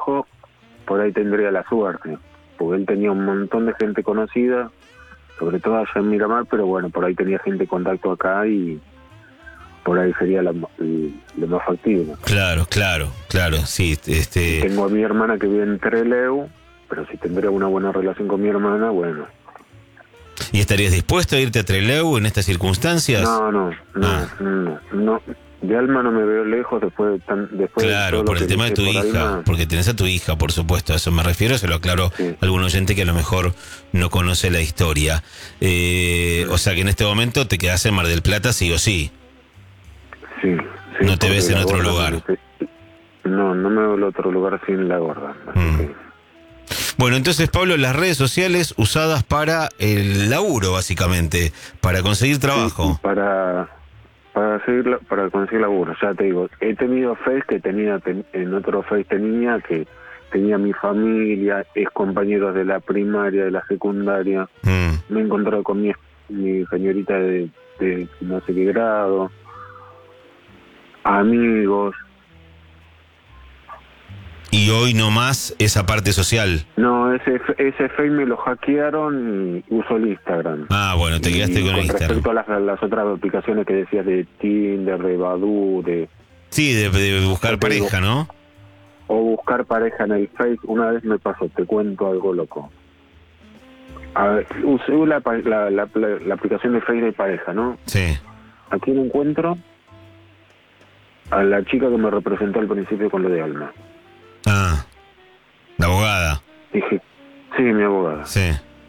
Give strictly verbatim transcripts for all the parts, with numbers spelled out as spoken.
lejos, por ahí tendría la suerte, porque él tenía un montón de gente conocida, sobre todo allá en Miramar, pero bueno, por ahí tenía gente en contacto acá y por ahí sería la, lo más factible. Claro, claro, claro, sí. Este... Tengo a mi hermana que vive en Trelew, pero si tendría una buena relación con mi hermana, bueno. ¿Y estarías dispuesto a irte a Trelew en estas circunstancias? No, no, no, ah. no, no. De Alma no me veo lejos después de tan, después Claro, de todo por lo el que tema de tu hija, Alma. porque tenés a tu hija, por supuesto, a eso me refiero, se lo aclaro Sí. a algún oyente que a lo mejor no conoce la historia. Eh, sí. O sea que en este momento te quedás en Mar del Plata sí o sí. Sí, sí. No te ves en otro lugar. No, no me veo en otro lugar sin la gorda. Así mm. que... Bueno, entonces, Pablo, las redes sociales usadas para el laburo, básicamente, para conseguir trabajo. Sí, para... Para seguir, para conseguir laburo, ya te digo, he tenido Face que tenía, ten, en otro Face tenía que tenía mi familia, ex compañeros de la primaria, de la secundaria, mm. me he encontrado con mi, mi señorita de, de no sé qué grado, amigos. Y hoy no más esa parte social. No, ese ese Face me lo hackearon y uso el Instagram. Ah, bueno, te quedaste y, con, con Instagram. Respecto a las, las otras aplicaciones que decías de Tinder, de Badoo, de... Sí, de, de buscar pareja, digo, ¿no? O buscar pareja en el Face. Una vez me pasó, te cuento algo loco. A ver, usé la, la, la, la, la aplicación de Face de pareja, ¿no? Sí. ¿A quién encuentro? A la chica que me representó al principio con lo de Alma. Ah, la abogada. Dije, sí, mi abogada. Sí.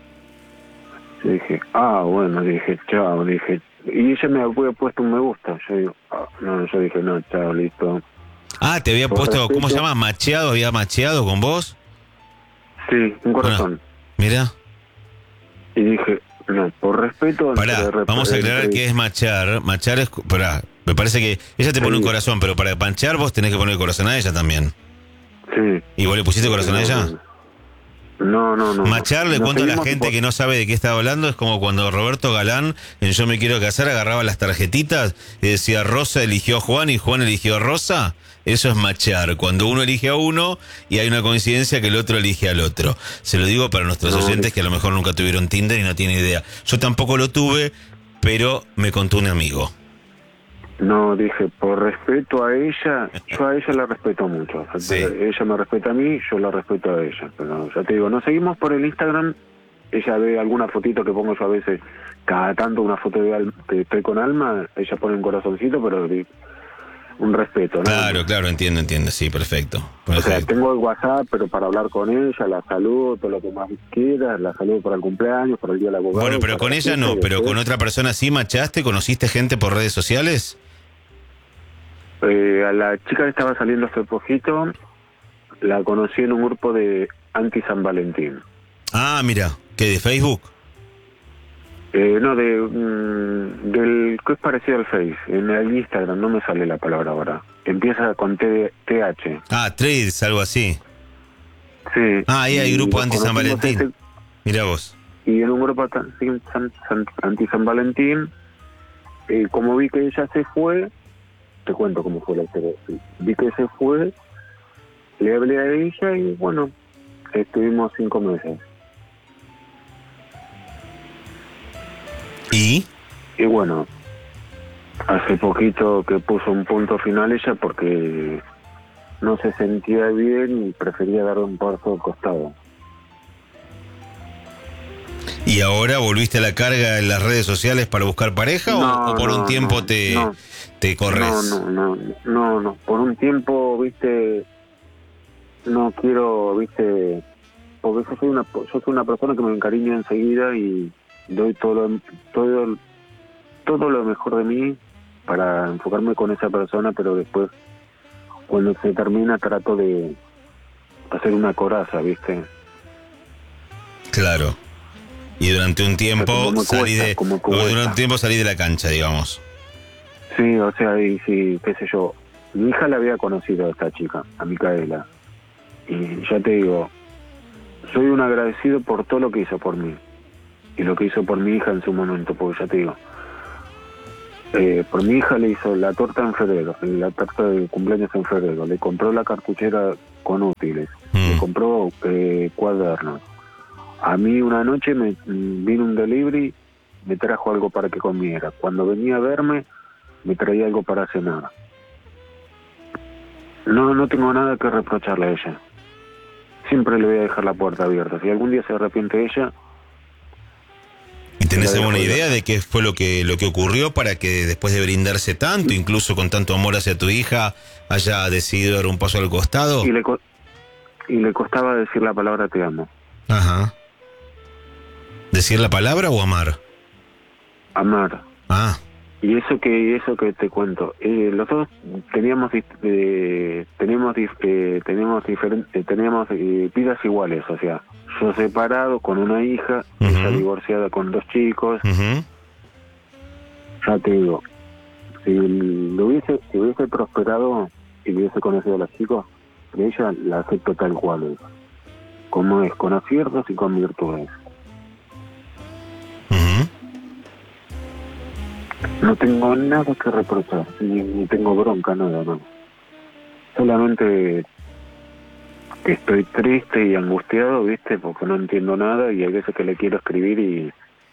Y dije, ah, bueno, dije, chao, dije. Y ella me había puesto un me gusta. Yo digo, ah, no, yo dije, no, chao, listo. Ah, te había por puesto, respeto, ¿cómo se llama? ¿Macheado? ¿Había macheado con vos? Sí, un corazón. Bueno, mira. Y dije, no, por respeto... Pará, entre, vamos a aclarar entre... qué es machar. Machar es... Pará, me parece que ella te pone sí. un corazón, pero para panchear vos tenés que poner el corazón a ella también. Sí. ¿Y vos le pusiste corazón no, a ella? No, no, no. Machar, le no cuento a la gente por... que no sabe de qué está hablando, es como cuando Roberto Galán en Yo me quiero casar agarraba las tarjetitas y decía Rosa eligió a Juan y Juan eligió a Rosa. Eso es machar, cuando uno elige a uno y hay una coincidencia que el otro elige al otro. Se lo digo para nuestros no, oyentes que a lo mejor nunca tuvieron Tinder y no tienen idea. Yo tampoco lo tuve, pero me contó un amigo. No, dije, por respeto a ella, yo a ella la respeto mucho. Sí. Ella me respeta a mí, yo la respeto a ella. Pero ya te digo, nos seguimos por el Instagram. Ella ve alguna fotito que pongo yo a veces, cada tanto una foto de Alma, que estoy con Alma, ella pone un corazoncito, pero un respeto, ¿no? Claro, claro, entiendo, entiendo, sí, perfecto. perfecto. O sea, tengo el WhatsApp, pero para hablar con ella, la saludo, todo lo que más quieras, la saludo para el cumpleaños, para el día del abogado. Bueno, pero con ella no, pero con otra persona sí machaste, ¿conociste gente por redes sociales? Eh, a la chica que estaba saliendo hace poquito, la conocí en un grupo de anti-San Valentín. Ah, mira, ¿qué, de Facebook? Eh, no, de mm, del que es parecido al Face, en el Instagram, no me sale la palabra ahora. Empieza con T, TH. Ah, Trades, algo así. Sí. Ah, ahí hay grupo anti-San Valentín. Ese... Mira vos. Y en un grupo anti-San Valentín, eh, como vi que ella se fue, te cuento cómo fue la historia. Vi que se fue, le hablé a ella y bueno, estuvimos cinco meses. ¿Y? Y bueno, hace poquito que puso un punto final ella porque no se sentía bien y prefería dar un paso al costado. ¿Y ahora volviste a la carga en las redes sociales para buscar pareja no, o, o por no, un tiempo no, te, no, te corres? No, no, no, no, no, por un tiempo, viste, no quiero, viste, porque yo soy una, yo soy una persona que me encariña enseguida y doy todo lo, todo, todo lo mejor de mí para enfocarme con esa persona, pero después, cuando se termina, trato de hacer una coraza, viste. Claro. Y durante un tiempo salí de durante un tiempo salí de la cancha, digamos. Sí, o sea, y sí, qué sé yo. Mi hija la había conocido a esta chica, a Micaela. Y ya te digo, soy un agradecido por todo lo que hizo por mí. Y lo que hizo por mi hija en su momento, porque ya te digo, Eh, por mi hija le hizo la torta en febrero, la torta de cumpleaños en febrero, le compró la cartuchera con útiles, Mm. le compró eh, cuadernos. A mí una noche me vino un delivery, me trajo algo para que comiera. Cuando venía a verme, me traía algo para cenar. No, no tengo nada que reprocharle a ella. Siempre le voy a dejar la puerta abierta. Si algún día se arrepiente ella... ¿Y tenés la alguna dejo idea ir. de qué fue lo que lo que ocurrió para que después de brindarse tanto, incluso con tanto amor hacia tu hija, haya decidido dar un paso al costado? Y le, co- y le costaba decir la palabra te amo. Ajá. ¿Decir la palabra o amar? Amar. Ah, Y eso que y eso que te cuento, eh, los dos teníamos dif- eh, teníamos dif- eh, teníamos diferentes teníamos eh, vidas iguales, o sea, yo separado con una hija, Ujú. ella divorciada con dos chicos. ujú. Ya te digo, si lo hubiese si hubiese prosperado y hubiese conocido a los chicos, ella la acepto tal cual es, como es, con aciertos y con virtudes. Ujú. No tengo nada que reprochar, ni, ni tengo bronca, nada, no. Solamente que estoy triste y angustiado, ¿viste? Porque no entiendo nada y hay veces que le quiero escribir y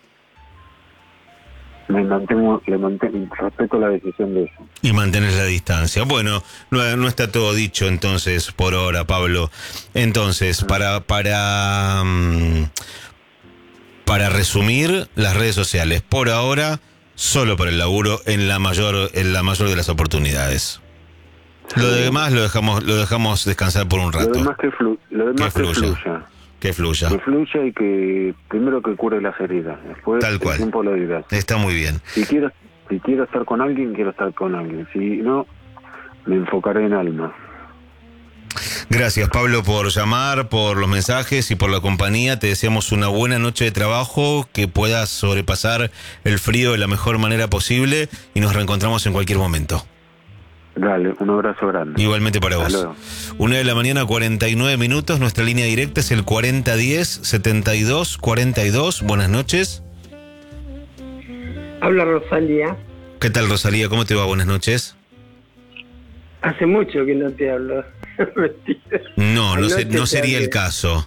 me mantengo, le mantengo, respeto la decisión de ella. Y mantener la distancia. Bueno, no, no está todo dicho entonces por ahora, Pablo. Entonces, para para mm, para resumir, las redes sociales por ahora solo para el laburo en la mayor en la mayor de las oportunidades. Lo Sí. demás lo dejamos lo dejamos descansar por un Lo rato. demás que, flu, lo demás Que que fluya. fluya. Que fluya. Que fluya y que primero que cure las heridas. Después Tal cual. el tiempo lo dirá. Está muy bien. Si quiero, si quiero estar con alguien, quiero estar con alguien. Si no, me enfocaré en alma. Gracias, Pablo, por llamar, por los mensajes y por la compañía. Te deseamos una buena noche de trabajo, que puedas sobrepasar el frío de la mejor manera posible y nos reencontramos en cualquier momento. Dale, un abrazo grande. Igualmente para Hasta vos. luego. Una de la mañana, cuarenta y nueve minutos. Nuestra línea directa es el cuarenta diez setenta y dos cuarenta y dos. Buenas noches. Habla Rosalía. ¿Qué tal, Rosalía? ¿Cómo te va? Buenas noches. Hace mucho que no te hablo. Mentira. No, no, se- Anoche no te sería hablé. el caso.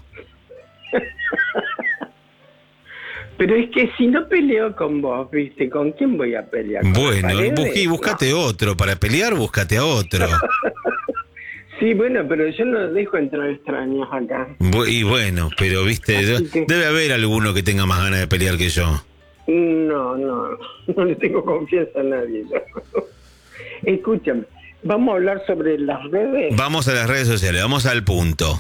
Pero es que si no peleo con vos, ¿viste? ¿Con quién voy a pelear? ¿Con Bueno, las paredes? busque, búscate otro. Para pelear, búscate a otro. No. Sí, bueno, pero yo no dejo entrar extraños acá. Bu- Y bueno, pero viste, Así de- que- debe haber alguno que tenga más ganas de pelear que yo. No, no, no le tengo confianza a nadie. yo. Escúchame, vamos a hablar sobre las redes. Vamos a las redes sociales, vamos al punto.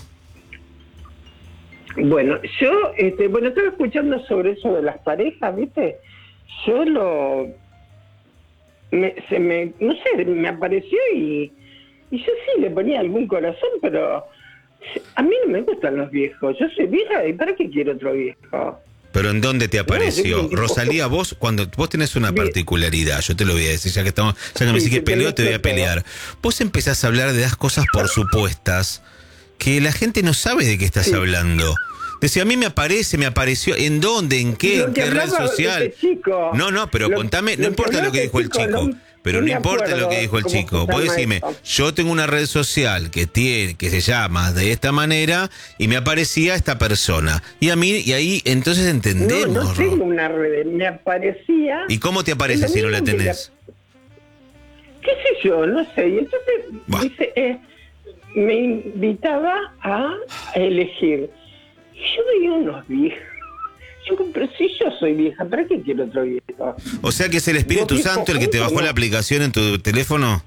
Bueno, yo, este, bueno, estaba escuchando sobre eso de las parejas, ¿viste? Yo lo, me, se me, no sé, me apareció y, y yo sí le ponía algún corazón, pero a mí no me gustan los viejos. Yo soy vieja y ¿para qué quiero otro viejo? Pero ¿en dónde te apareció? No, yo- Rosalía, vos, cuando vos tenés una Bien. particularidad, yo te lo voy a decir, ya que estamos, ya que me Sí, decís que que peleo, tenés te voy a que pegar. pelear. Vos empezás a hablar de las cosas por supuestas que la gente no sabe de qué estás Sí. hablando. Decía, a mí me aparece, me apareció, ¿en dónde? ¿En qué? Lo ¿En que qué red hablaba social? este chico. No, no, pero Lo- contame, no lo que importa hablaba lo que este dijo el chico, chico, no- pero no no me importa lo acuerdo que dijo el cómo chico. se Vos llama decime, eso. yo tengo una red social que tiene, que se llama de esta manera y me aparecía esta persona. Y a mí, y ahí entonces No, entendemos. no Ro. tengo una red, me aparecía. ¿Y cómo te aparece Es lo si no la mismo que tenés? ¿Qué sé yo? No sé. Y entonces Buah. dice, eh, me invitaba a elegir. Y yo veía unos viejos. Yo, pero si yo soy vieja, ¿para qué quiero otro viejo? O sea que es el Espíritu Vos, viejo, Santo el que te juntos, bajó no. la aplicación en tu teléfono.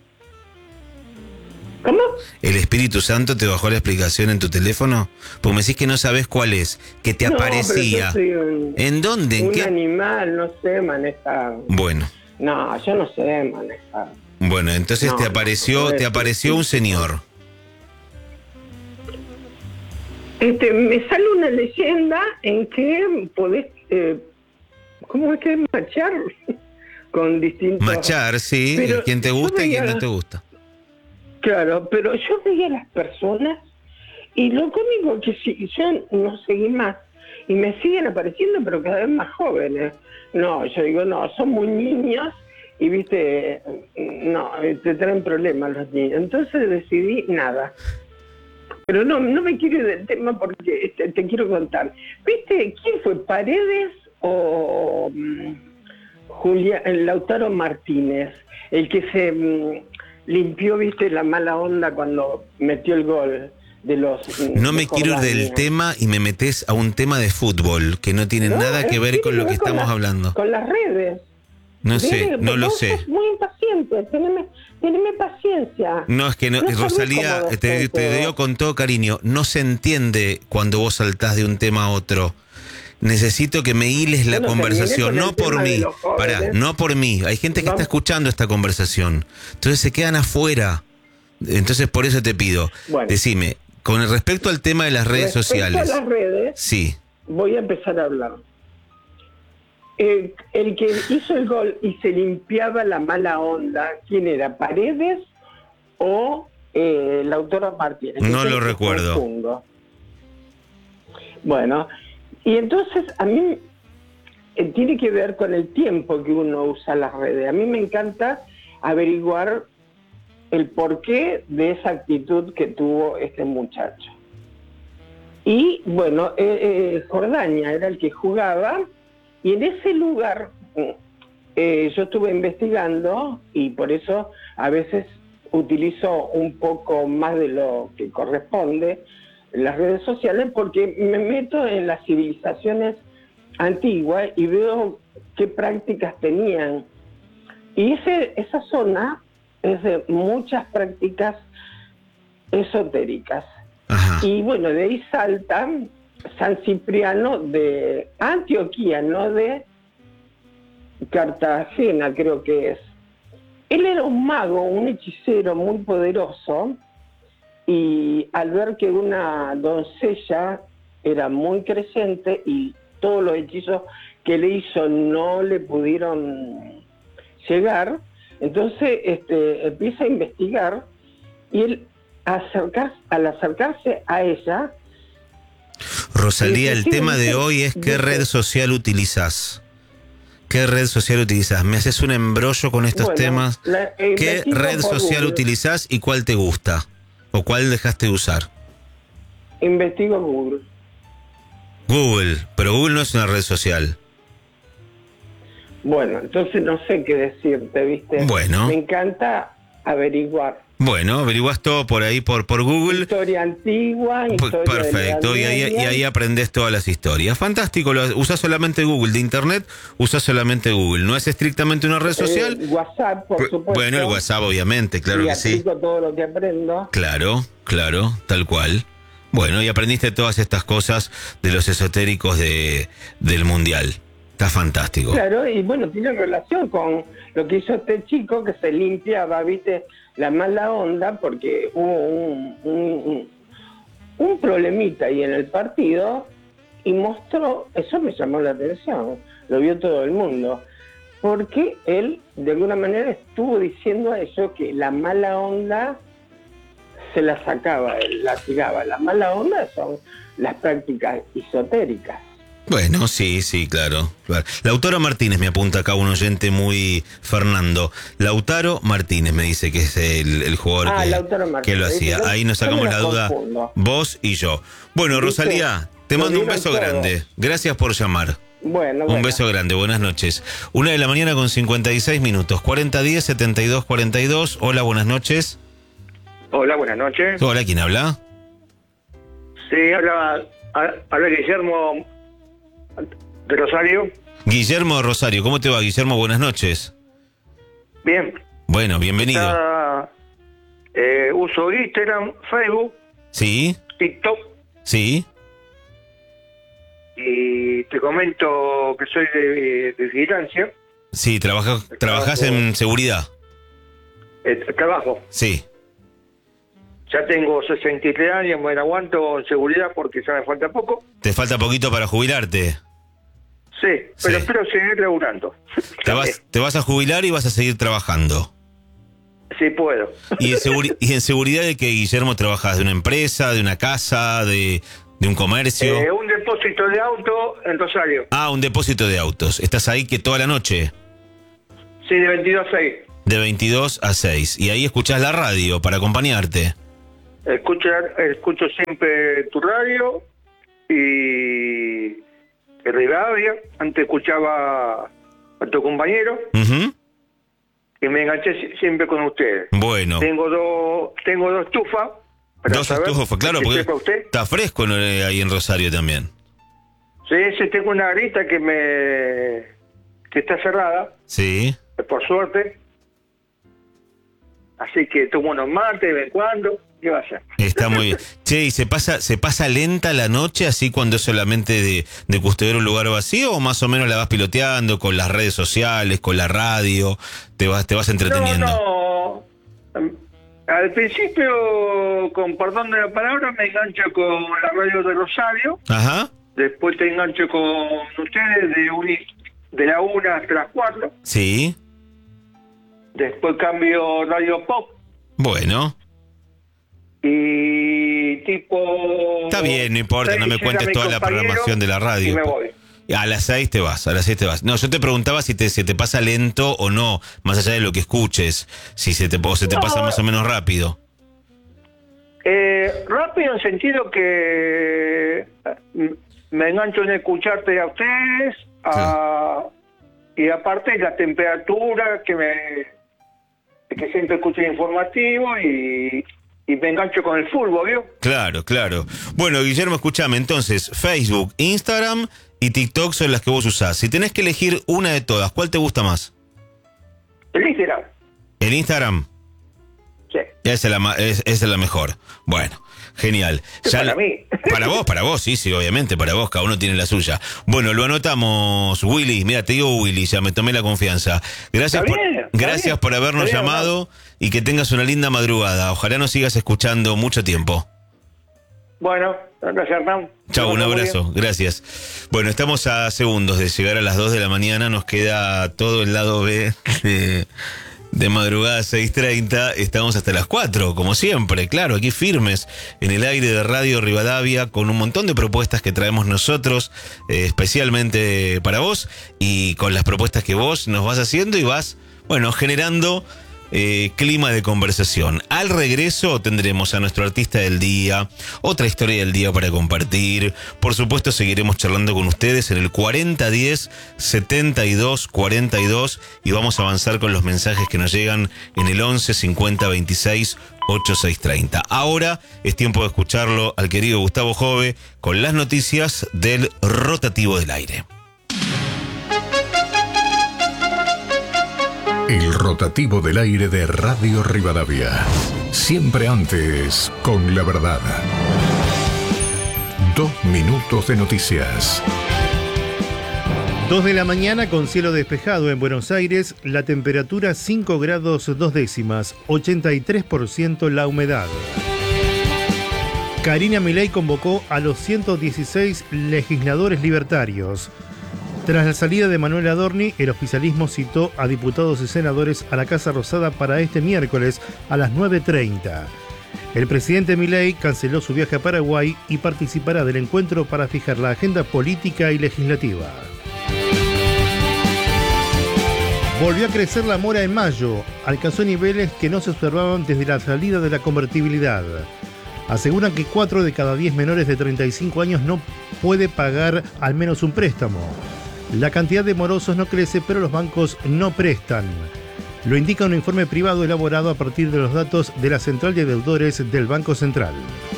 ¿Cómo? ¿El Espíritu Santo te bajó la aplicación en tu teléfono? Porque me decís que no sabes cuál es, que te No, aparecía. pero yo soy un, ¿En dónde? ¿En un qué? animal, no sé manejar. Bueno, No, yo no sé manejar. bueno, entonces No, te no, apareció, no, te es- apareció un señor. Este, me sale una leyenda en que podés, eh, ¿cómo es que es machar? Con distintos... Machar, sí, Pero quién te yo gusta y veía- quién no te gusta. Claro, pero yo veía a las personas y lo cómico que si, yo no seguí más y me siguen apareciendo pero cada vez más jóvenes. No, yo digo, no, son muy niños y viste, no, te traen problemas los niños. Entonces decidí nada. Pero no, no me quiero ir del tema porque te, te quiero contar. ¿Viste quién fue? ¿Paredes o um, Julia, el Lautaro Martínez? El que se um, limpió, viste, la mala onda cuando metió el gol de los... Um, no me de quiero ir del tema y me metes a un tema de fútbol que no tiene no, nada que ver con lo que estamos las, hablando. Con las redes. No sé, Dime, no lo vos sé. sos muy impaciente, teneme, teneme paciencia. No, es que no, No sos Rosalía, muy te, te digo con todo cariño, no se entiende cuando vos saltás de un tema a otro. Necesito que me hiles la Bueno, conversación, terminé con no el por tema de mí. los jóvenes. Pará, no por mí. Hay gente que Vamos. está escuchando esta conversación. Entonces se quedan afuera. Entonces por eso te pido, Bueno. decime, con respecto al tema de las redes Respecto sociales. a las redes, Sí. voy a empezar a hablar. El, el que hizo el gol y se limpiaba la mala onda, ¿quién era? ¿Paredes o eh, Lautaro Martínez? No Yo lo me recuerdo. confundo. Bueno, y entonces a mí eh, tiene que ver con el tiempo que uno usa las redes. A mí me encanta averiguar el porqué de esa actitud que tuvo este muchacho. Y bueno, eh, eh, Jordaña era el que jugaba, y en ese lugar eh, yo estuve investigando, y por eso a veces utilizo un poco más de lo que corresponde las redes sociales, porque me meto en las civilizaciones antiguas y veo qué prácticas tenían. Y ese, esa zona es de muchas prácticas esotéricas. Ajá. Y bueno, de ahí salta San Cipriano de Antioquía, no de Cartagena, creo que es. Él era un mago, un hechicero muy poderoso, y al ver que una doncella era muy creyente y todos los hechizos que le hizo no le pudieron llegar, entonces este, empieza a investigar, y él acercar, al acercarse a ella... Rosalía, el sí, tema sí, de sí, hoy es qué sí. red social utilizás. ¿Qué red social utilizás? ¿Me haces un embrollo con estos Bueno, temas? la- ¿Qué investigo red por social Google. utilizás y cuál te gusta? ¿O cuál dejaste de usar? Investigo Google. Google, pero Google no es una red social. Bueno, entonces no sé qué decirte, ¿viste? Bueno. Me encanta averiguar. Bueno, averiguás todo por ahí, por, por Google. Historia antigua, P- historia Perfecto, de y la ahí, Edad y Media. ahí aprendés todas las historias. Fantástico, lo, usás solamente Google. De Internet, usás solamente Google. No es estrictamente una red social. Eh, WhatsApp, por P- supuesto. Bueno, el WhatsApp, obviamente, claro y que sí. aplico todo lo que aprendo. Claro, claro, tal cual. Bueno, y aprendiste todas estas cosas de los esotéricos de, del Mundial. Está fantástico. Claro, y bueno, tiene relación con lo que hizo este chico, que se limpiaba, ¿viste? La mala onda, porque hubo un, un, un problemita ahí en el partido, y mostró, eso me llamó la atención, lo vio todo el mundo, porque él de alguna manera estuvo diciendo a ellos que la mala onda se la sacaba, él la tiraba. La mala onda son las prácticas esotéricas. Bueno, sí, sí, claro. claro. Lautaro Martínez me apunta acá un oyente muy Fernando. Lautaro Martínez me dice que es el, el jugador Ah, que, Lautaro Martínez. que lo hacía. Yo- Ahí nos yo me sacamos la la duda, confundo. vos y yo. Bueno, ¿Viste? Rosalía, te Lo mando un vieron beso todo. grande. Gracias por llamar. Bueno, Un bueno. beso grande, buenas noches. Una de la mañana con cincuenta y seis minutos. cuarenta diez, setenta y dos cuarenta y dos. Hola, buenas noches. Hola, buenas noches. Hola, ¿quién habla? Sí, habla, habla Guillermo de Rosario. Guillermo de Rosario. ¿Cómo te va, Guillermo? Buenas noches. Bien. Bueno, bienvenido. Está, eh, uso Instagram, Facebook, ¿Sí? TikTok, ¿Sí? y te comento que soy de, de vigilancia. Sí, trabaja, trabajás en seguridad. Eh, trabajo. Sí. Ya tengo sesenta y tres años, me aguanto en seguridad porque ya me falta poco. ¿Te falta poquito para jubilarte? Sí, pero Sí. espero seguir laburando. Te vas, te vas a jubilar y vas a seguir trabajando. Sí puedo. ¿Y en, seguri- y en seguridad de que, Guillermo, trabajás de una empresa, de una casa, de, de un comercio? Eh, un depósito de auto en Rosario. Ah, un depósito de autos. ¿Estás ahí que toda la noche? Sí, de veintidós a seis. De veintidós a seis. Y ahí escuchás la radio para acompañarte. Escucho, escucho siempre tu radio y el Rivadavia. Antes escuchaba a tu compañero. Uh-huh. Y me enganché siempre con ustedes. Bueno. Tengo dos, tengo dos estufas. Dos estufas, claro, porque usted. Está fresco ¿no? ahí en Rosario también. Sí, sí, tengo una garita que me que está cerrada. Sí. Por suerte. Así que tomo unos mates de vez en cuando. ¿Qué va a hacer? Está muy bien. Che, ¿y se pasa, se pasa lenta la noche así cuando es solamente de, de custodiar un lugar vacío o más o menos la vas piloteando con las redes sociales, con la radio, te vas, te vas entreteniendo? No, no. Al principio, con perdón de la palabra, me engancho con la radio de Rosario. Ajá. Después te engancho con ustedes de, un, de la una hasta las cuatro. Sí. Después cambio Radio Pop. Bueno. Y tipo... Está bien, no importa, no me cuentes toda la programación de la radio. Y me voy. A las seis te vas, a las seis te vas. No, yo te preguntaba si te, si te pasa lento o no, más allá de lo que escuches, si se te, o se te no, pasa más o menos rápido. Eh, rápido en sentido que me engancho en escucharte a ustedes, a, sí. Y aparte la temperatura, que me que siempre escucho el informativo y... Y me engancho con el fútbol, ¿vio? Claro, claro. Bueno, Guillermo, escúchame, entonces, Facebook, Instagram y TikTok son las que vos usás. Si tenés que elegir una de todas, ¿cuál te gusta más? El Instagram. ¿El Instagram? Sí. Esa es la, es, esa es la mejor. Bueno, genial. Ya para mí. Para vos, para vos, sí, sí, obviamente, para vos, cada uno tiene la suya. Bueno, lo anotamos, Willy. Mira, te digo Willy, ya me tomé la confianza. Gracias por, bien, gracias bien, por habernos bien, llamado ¿no? Y que tengas una linda madrugada. Ojalá nos sigas escuchando mucho tiempo. Bueno, gracias, Hernán. Chau, un abrazo, gracias. Bueno, estamos a segundos de llegar a las dos de la mañana, nos queda todo el lado B de, de madrugada seis treinta, estamos hasta las cuatro, como siempre, claro, aquí firmes en el aire de Radio Rivadavia, con un montón de propuestas que traemos nosotros, eh, especialmente para vos, y con las propuestas que vos nos vas haciendo y vas, bueno, generando... Eh, clima de conversación. Al regreso tendremos a nuestro artista del día, otra historia del día para compartir. Por supuesto seguiremos charlando con ustedes en el cuarenta diez setenta y dos cuarenta y dos y vamos a avanzar con los mensajes que nos llegan en el once cincuenta veintiséis ochenta y seis treinta. Ahora es tiempo de escucharlo al querido Gustavo Jove con las noticias del rotativo del aire. El rotativo del aire de Radio Rivadavia. Siempre antes, con la verdad. Dos minutos de noticias. Dos de la mañana con cielo despejado en Buenos Aires, la temperatura cinco grados dos décimas, ochenta y tres por ciento la humedad. Karina Milei convocó a los ciento dieciséis legisladores libertarios. Tras la salida de Manuel Adorni, el oficialismo citó a diputados y senadores a la Casa Rosada para este miércoles a las nueve treinta. El presidente Milei canceló su viaje a Paraguay y participará del encuentro para fijar la agenda política y legislativa. Volvió a crecer la mora en mayo, alcanzó niveles que no se observaban desde la salida de la convertibilidad. Aseguran que cuatro de cada diez menores de treinta y cinco años no puede pagar al menos un préstamo. La cantidad de morosos no crece, pero los bancos no prestan. Lo indica un informe privado elaborado a partir de los datos de la Central de Deudores del Banco Central.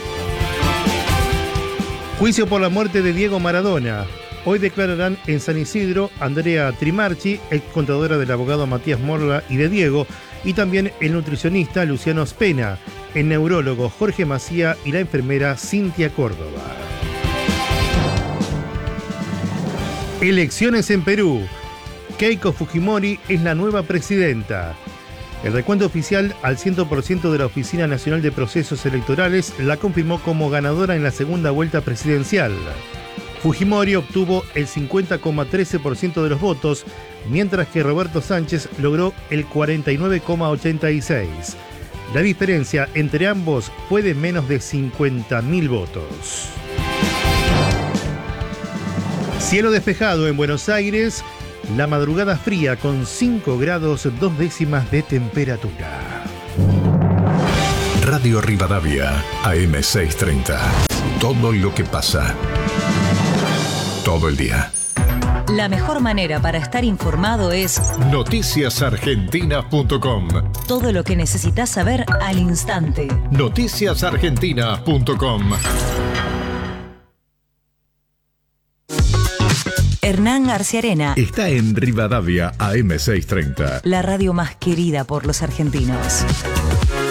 Juicio por la muerte de Diego Maradona. Hoy declararán en San Isidro Andrea Trimarchi, excontadora del abogado Matías Morla y de Diego, y también el nutricionista Luciano Spena, el neurólogo Jorge Macía y la enfermera Cintia Córdoba. Elecciones en Perú. Keiko Fujimori es la nueva presidenta. El recuento oficial al cien por ciento de la Oficina Nacional de Procesos Electorales la confirmó como ganadora en la segunda vuelta presidencial. Fujimori obtuvo el cincuenta coma trece por ciento de los votos, mientras que Roberto Sánchez logró el cuarenta y nueve coma ochenta y seis por ciento. La diferencia entre ambos fue de menos de cincuenta mil votos. Cielo despejado en Buenos Aires, La madrugada fría con cinco grados dos décimas de temperatura. Radio Rivadavia, A M seiscientos treinta. Todo lo que pasa. Todo el día. La mejor manera para estar informado es noticias argentinas punto com. Todo lo que necesitas saber al instante. noticias argentinas punto com. Hernán Arciarena está en Rivadavia A M seiscientos treinta. La radio más querida por los argentinos.